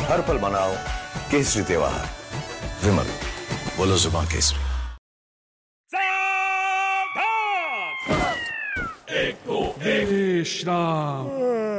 हर पल मनाओ केसरी त्योहार। विमल, बोलो जुबान केसरी। एक दो एक। श्राम